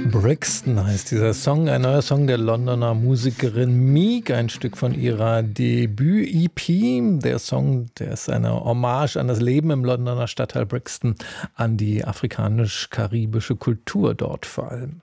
Brixton heißt dieser Song, ein neuer Song der Londoner Musikerin Meek, ein Stück von ihrer Debüt-EP. Der Song, der ist eine Hommage an das Leben im Londoner Stadtteil Brixton, an die afrikanisch-karibische Kultur dort vor allem.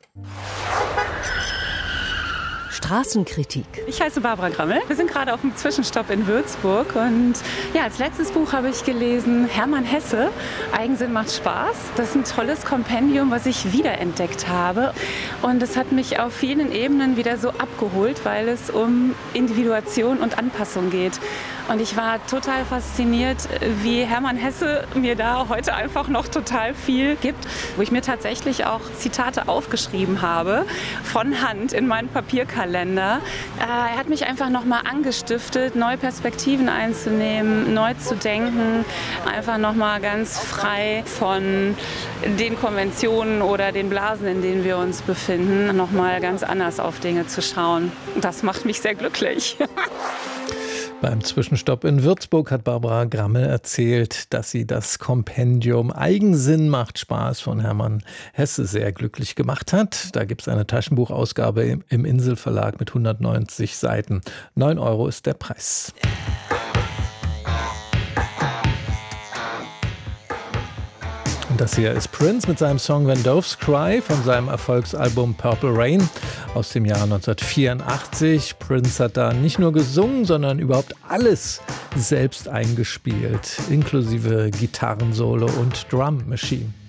Straßenkritik. Ich heiße Barbara Grammel. Wir sind gerade auf dem Zwischenstopp in Würzburg und ja, als letztes Buch habe ich gelesen Hermann Hesse, Eigensinn macht Spaß. Das ist ein tolles Kompendium, was ich wiederentdeckt habe und es hat mich auf vielen Ebenen wieder so abgeholt, weil es um Individuation und Anpassung geht. Und ich war total fasziniert, wie Hermann Hesse mir da heute einfach noch total viel gibt, wo ich mir tatsächlich auch Zitate aufgeschrieben habe, von Hand in meinen Papierkalender. Er hat mich einfach nochmal angestiftet, neue Perspektiven einzunehmen, neu zu denken, einfach nochmal ganz frei von den Konventionen oder den Blasen, in denen wir uns befinden, nochmal ganz anders auf Dinge zu schauen. Das macht mich sehr glücklich. Beim Zwischenstopp in Würzburg hat Barbara Grammel erzählt, dass sie das Kompendium Eigensinn macht Spaß von Hermann Hesse sehr glücklich gemacht hat. Da gibt es eine Taschenbuchausgabe im Inselverlag mit 190 Seiten. 9 € ist der Preis. Das hier ist Prince mit seinem Song When Doves Cry von seinem Erfolgsalbum Purple Rain aus dem Jahr 1984. Prince hat da nicht nur gesungen, sondern überhaupt alles selbst eingespielt, inklusive Gitarrensolo und Drum Machine.